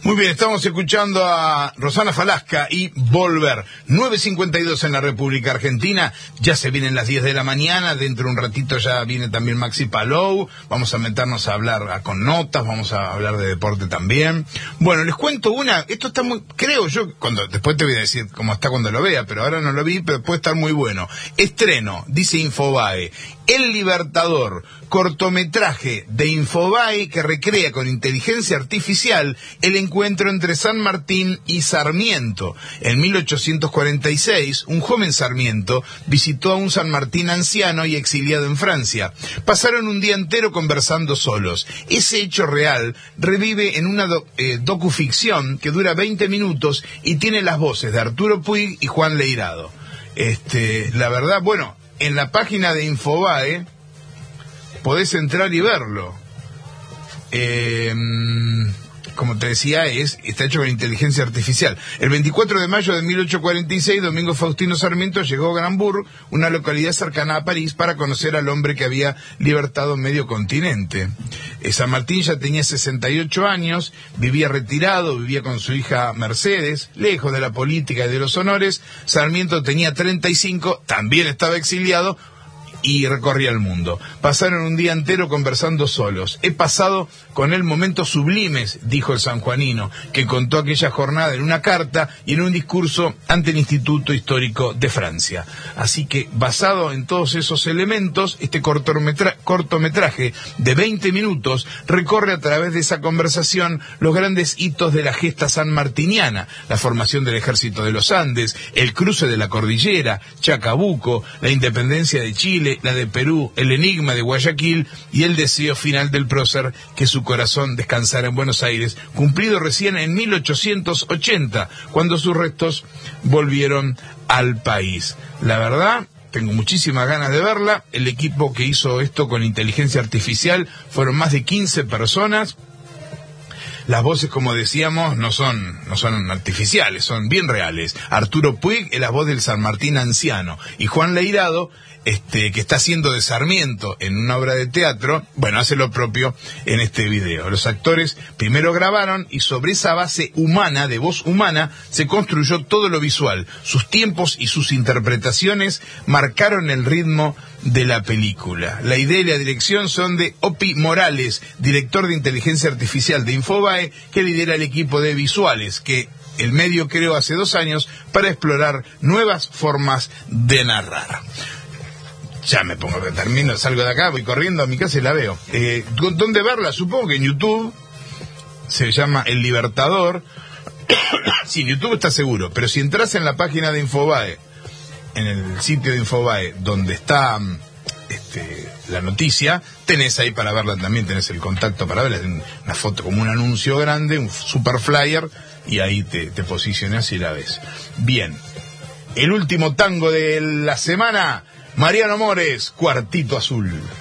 Muy bien, estamos escuchando a Rosana Falasca y Volver. 9:52 en la República Argentina. Ya se vienen las 10 de la mañana. Dentro de un ratito ya viene también Maxi Palou. Vamos a meternos a hablar con notas. Vamos a hablar de deporte también. Bueno, les cuento una. Esto está muy... Creo yo... Después te voy a decir cómo está cuando lo vea, pero ahora no lo vi, pero puede estar muy bueno. Estreno, dice Infobae. El Libertador, cortometraje de Infobae que recrea con inteligencia artificial el encuentro entre San Martín y Sarmiento. En 1846, un joven Sarmiento visitó a un San Martín anciano y exiliado en Francia. Pasaron un día entero conversando solos. Ese hecho real revive en una docuficción que dura 20 minutos y tiene las voces de Arturo Puig y Juan Leirado. La verdad, bueno... En la página de Infobae podés entrar y verlo. Como te decía, está hecho con inteligencia artificial. El 24 de mayo de 1846, Domingo Faustino Sarmiento llegó a Granbourg, una localidad cercana a París, para conocer al hombre que había libertado medio continente. San Martín ya tenía 68 años, vivía retirado, vivía con su hija Mercedes, lejos de la política y de los honores. Sarmiento tenía 35, también estaba exiliado, y recorría el mundo. Pasaron un día entero conversando solos. He pasado con él momentos sublimes, dijo el sanjuanino, que contó aquella jornada en una carta y en un discurso ante el Instituto Histórico de Francia. Así que, basado en todos esos elementos, este cortometraje de 20 minutos recorre a través de esa conversación los grandes hitos de la gesta sanmartiniana: la formación del Ejército de los Andes, el cruce de la cordillera, Chacabuco, la independencia de Chile, la de Perú, el enigma de Guayaquil y el deseo final del prócer que su corazón descansara en Buenos Aires, cumplido recién en 1880, cuando sus restos volvieron al país. La verdad, tengo muchísimas ganas de verla. El equipo que hizo esto con inteligencia artificial fueron más de 15 personas. Las voces, como decíamos, no son artificiales, son bien reales. Arturo Puig es la voz del San Martín anciano, y Juan Leirado, que está haciendo de Sarmiento en una obra de teatro, bueno, hace lo propio en este video. Los actores primero grabaron y sobre esa base humana, de voz humana, se construyó todo lo visual. Sus tiempos y sus interpretaciones marcaron el ritmo de la película. La idea y la dirección son de Opi Morales, director de inteligencia artificial de Infobae, que lidera el equipo de visuales que el medio creó hace 2 años para explorar nuevas formas de narrar. Ya me pongo, termino, salgo de acá, voy corriendo a mi casa y la veo. ¿Dónde verla? Supongo que en YouTube. Se llama El Libertador. Sí, en YouTube está seguro, pero si entras en la página de Infobae, en el sitio de Infobae, donde está la noticia, tenés ahí para verla también, tenés el contacto para verla, una foto como un anuncio grande, un super flyer, y ahí te posicionás y la ves. Bien, el último tango de la semana, Mariano Mores, Cuartito Azul.